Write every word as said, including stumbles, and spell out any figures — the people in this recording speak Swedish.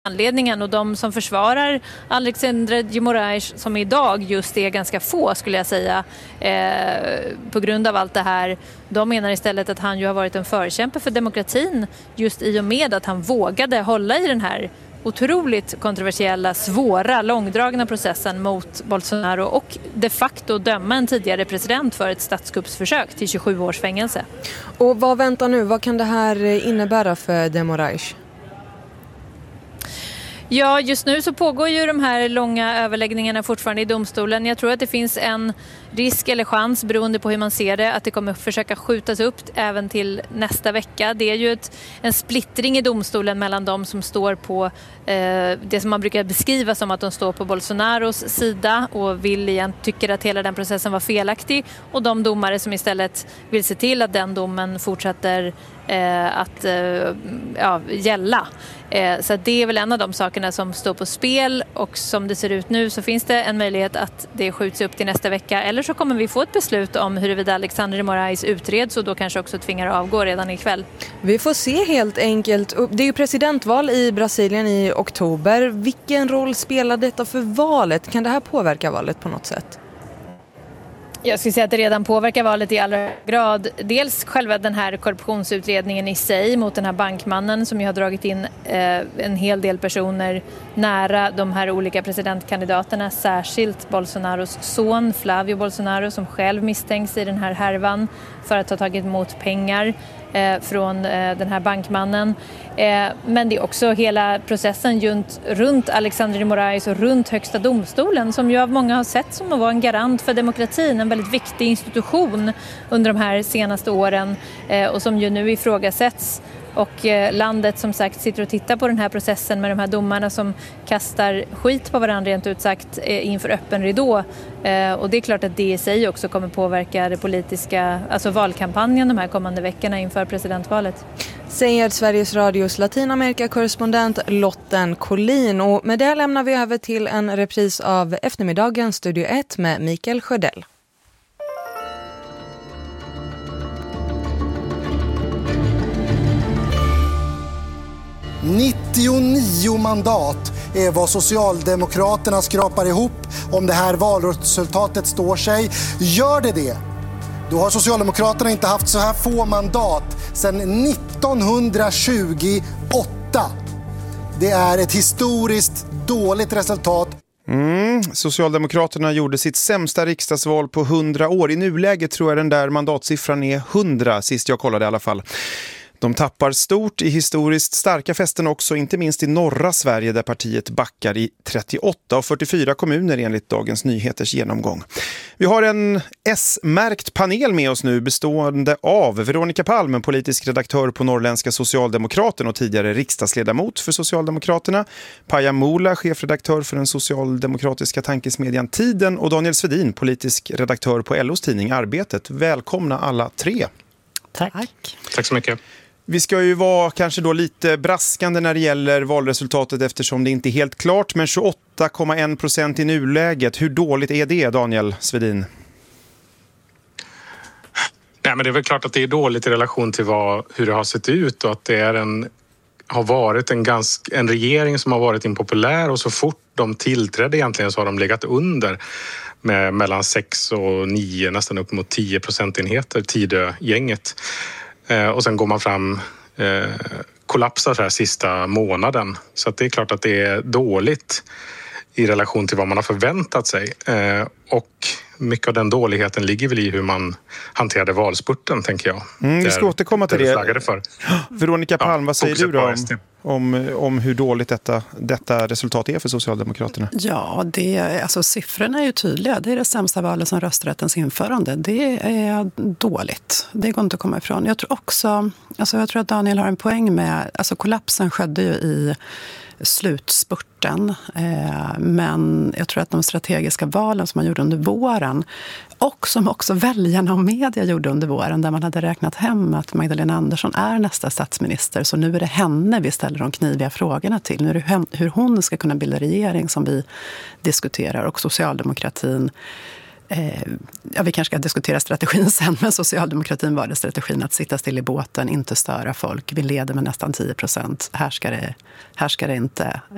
anledningen, och de som försvarar Alexandre de Moraes, som idag just är ganska få skulle jag säga, eh, på grund av allt det här, de menar istället att han ju har varit en förkämpe för demokratin just i och med att han vågade hålla i den här otroligt kontroversiella, svåra, långdragna processen mot Bolsonaro och de facto döma en tidigare president för ett statskuppsförsök till tjugosju års fängelse. Och vad väntar nu? Vad kan det här innebära för de Moraes? Ja, just nu så pågår ju de här långa överläggningarna fortfarande i domstolen. Jag tror att det finns en risk eller chans, beroende på hur man ser det, att det kommer försöka skjutas upp även till nästa vecka. Det är ju ett, en splittring i domstolen mellan de som står på eh, det som man brukar beskriva som att de står på Bolsonaros sida och vill igen, tycker att hela den processen var felaktig, och de domare som istället vill se till att den domen fortsätter eh, att eh, ja, gälla. Eh, så det är väl en av de sakerna som står på spel, och som det ser ut nu så finns det en möjlighet att det skjuts upp till nästa vecka, eller så kommer vi få ett beslut om huruvida Alexandre de Moraes utreds och då kanske också tvingar avgå redan ikväll. Vi får se helt enkelt. Det är ju presidentval i Brasilien i oktober. Vilken roll spelar detta för valet? Kan det här påverka valet på något sätt? Jag skulle säga att det redan påverkar valet i allra grad. Dels själva den här korruptionsutredningen i sig mot den här bankmannen som ju har dragit in eh, en hel del personer nära de här olika presidentkandidaterna. Särskilt Bolsonaros son Flavio Bolsonaro, som själv misstänks i den här härvan för att ha tagit emot pengar eh, från eh, den här bankmannen. Eh, men det är också hela processen runt, runt Alexandre de Moraes och runt Högsta domstolen, som ju av många har sett som att vara en garant för demokratin, en väldigt viktig institution under de här senaste åren eh, och som ju nu ifrågasätts. Och eh, landet som sagt sitter och tittar på den här processen med de här domarna som kastar skit på varandra rent ut sagt eh, inför öppen ridå. Eh, och det är klart att det i sig också kommer påverka det politiska, alltså valkampanjen de här kommande veckorna inför presidentvalet. Säger Sveriges Radios Latinamerika-korrespondent Lotten Collin. Och med det lämnar vi över till en repris av eftermiddagens Studio ett med Mikael Sjödell. nittionio mandat är vad Socialdemokraterna skrapar ihop om det här valresultatet står sig. Gör det det? Då har Socialdemokraterna inte haft så här få mandat sedan nittonhundratjugoåtta. Det är ett historiskt dåligt resultat. Mm, Socialdemokraterna gjorde sitt sämsta riksdagsval på hundra år. I nuläget tror jag den där mandatsiffran är hundra, sist jag kollade i alla fall. De tappar stort i historiskt starka fästen också, inte minst i norra Sverige där partiet backar i trettioåtta av fyrtiofyra kommuner enligt Dagens Nyheters genomgång. Vi har en S-märkt panel med oss nu bestående av Veronica Palm, politisk redaktör på Norrländska Socialdemokraten och tidigare riksdagsledamot för Socialdemokraterna, Paja Mola, chefredaktör för den socialdemokratiska tankesmedjan Tiden, och Daniel Svedin, politisk redaktör på L O:s tidning Arbetet. Välkomna alla tre. Tack. Tack, Tack så mycket. Vi ska ju vara kanske då lite braskande när det gäller valresultatet eftersom det inte är helt klart, men tjugoåtta komma en procent i nuläget. Hur dåligt är det, Daniel Svedin? Nej, men det är väl klart att det är dåligt i relation till vad, hur det har sett ut, och att det är en, har varit en, ganska, en regering som har varit impopulär, och så fort de tillträdde egentligen så har de legat under med mellan sex och nio, nästan upp mot tio procentenheter, Tidö-gänget. Eh, och sen går man fram, eh, kollapsar så här sista månaden. Så att det är klart att det är dåligt i relation till vad man har förväntat sig. Eh, och mycket av den dåligheten ligger väl i hur man hanterade valspurten, tänker jag. Mm, vi ska återkomma till det. det. För. Veronica Palm, ja, vad säger du då om, om, om hur dåligt detta, detta resultat är för Socialdemokraterna? Ja, det, alltså, siffrorna är ju tydliga. Det är det sämsta valet som rösträttens införande. Det är dåligt. Det går inte att komma ifrån. Jag tror också, alltså, jag tror att Daniel har en poäng med, alltså kollapsen skedde ju i slutspurten, eh, men jag tror att de strategiska valen som man gjorde under våren, och som också väljarna och media gjorde under våren, där man hade räknat hem att Magdalena Andersson är nästa statsminister, så nu är det henne vi ställer de kniviga frågorna till. Nu är det hur hon ska kunna bilda regering som vi diskuterar, och socialdemokratin Eh, ja, vi kanske ska diskutera strategin sen, men socialdemokratin var det strategin att sitta still i båten, inte störa folk. Vi leder med nästan tio procent. Här ska det, här ska det inte,